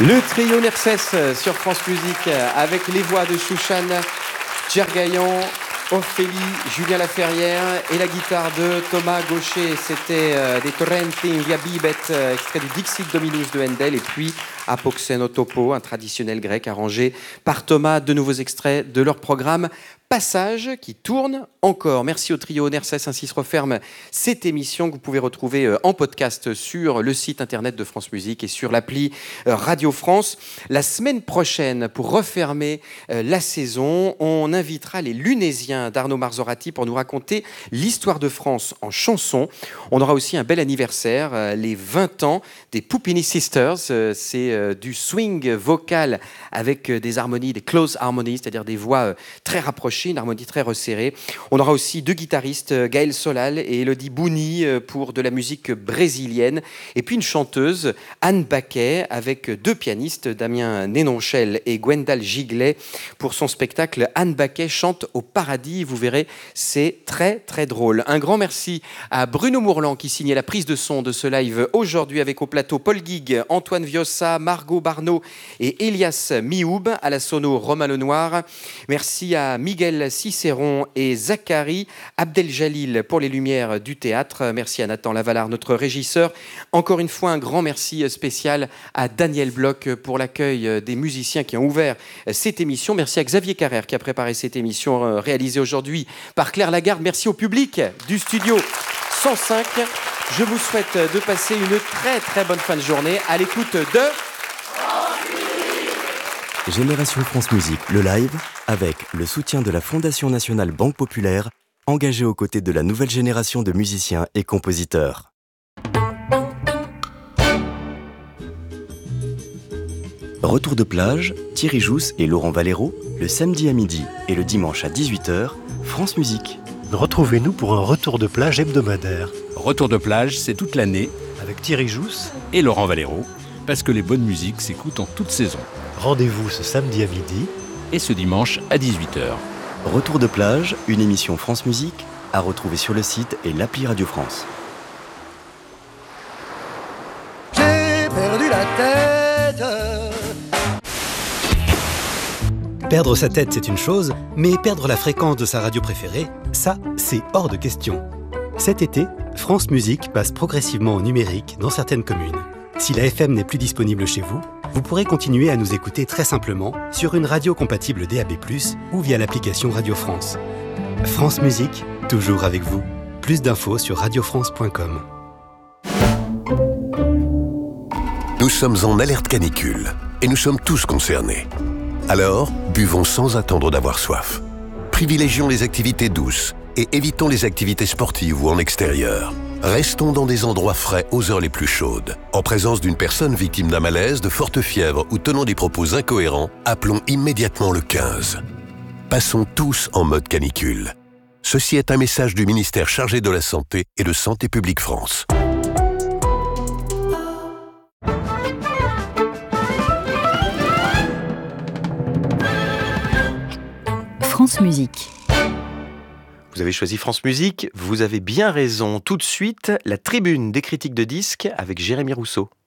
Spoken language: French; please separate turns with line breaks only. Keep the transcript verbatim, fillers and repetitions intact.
Le trio Nercès sur France Musique avec les voix de Chouchane Djergayan, Ophélie, Julien Laferrière et la guitare de Thomas Gaucher. C'était euh, des Torrenti via Bibet, euh, extrait du Dixit Dominus de Handel, et puis Apoxen Topo, un traditionnel grec arrangé par Thomas. De nouveaux extraits de leur programme Passage qui tourne encore. Merci au trio Nercès. Ainsi se referme cette émission que vous pouvez retrouver en podcast sur le site internet de France Musique et sur l'appli Radio France. La semaine prochaine, pour refermer la saison, on invitera les Lunésiens d'Arnaud Marzorati pour nous raconter l'histoire de France en chanson. On aura aussi un bel anniversaire, les vingt ans des Puppini Sisters. C'est du swing vocal avec des harmonies, des close harmonies, c'est-à-dire des voix très rapprochées, une harmonie très resserrée. On aura aussi deux guitaristes, Gaël Solal et Elodie Bouni, pour de la musique brésilienne. Et puis une chanteuse, Anne Baquet, avec deux pianistes, Damien Nénonchel et Gwendal Giglet, pour son spectacle Anne Baquet chante au paradis. Vous verrez, c'est très très drôle. Un grand merci à Bruno Mourlan qui signait la prise de son de ce live aujourd'hui, avec au plateau Paul Guigues, Antoine Viossa, Margot Barneau et Elias Mioub, à la sono Romain Lenoir. Merci à Miguel Cicéron et Zachary Abdeljalil pour les lumières du théâtre. Merci à Nathan Lavalard, notre régisseur. Encore une fois, un grand merci spécial à Daniel Bloch pour l'accueil des musiciens qui ont ouvert cette émission. Merci à Xavier Carrère qui a préparé cette émission réalisée aujourd'hui par Claire Lagarde. Merci au public du studio cent cinq. Je vous souhaite de passer une très très bonne fin de journée à l'écoute de...
Génération France Musique, le live, avec le soutien de la Fondation Nationale Banque Populaire, engagée aux côtés de la nouvelle génération de musiciens et compositeurs. Retour de plage, Thierry Jousse et Laurent Valero, le samedi à midi et le dimanche à dix-huit heures, France Musique.
Retrouvez-nous pour un retour de plage hebdomadaire.
Retour de plage, c'est toute l'année,
avec Thierry Jousse
et Laurent Valero, parce que les bonnes musiques s'écoutent en toute saison.
Rendez-vous ce samedi à midi
et ce dimanche à dix-huit heures.
Retour de plage, une émission France Musique, à retrouver sur le site et l'appli Radio France.
J'ai perdu la tête.
Perdre sa tête, c'est une chose, mais perdre la fréquence de sa radio préférée, ça, c'est hors de question. Cet été, France Musique passe progressivement au numérique dans certaines communes. Si la F M n'est plus disponible chez vous, vous pourrez continuer à nous écouter très simplement sur une radio compatible D A B plus, ou via l'application Radio France. France Musique, toujours avec vous. Plus d'infos sur radio france point com.
Nous sommes en alerte canicule et nous sommes tous concernés. Alors, buvons sans attendre d'avoir soif. Privilégions les activités douces et évitons les activités sportives ou en extérieur. Restons dans des endroits frais aux heures les plus chaudes. En présence d'une personne victime d'un malaise, de forte fièvre ou tenant des propos incohérents, appelons immédiatement le quinze. Passons tous en mode canicule. Ceci est un message du ministère chargé de la Santé et de Santé publique France.
France Musique.
Vous avez choisi France Musique, vous avez bien raison. Tout de suite, la tribune des critiques de disques avec Jérémy Rousseau.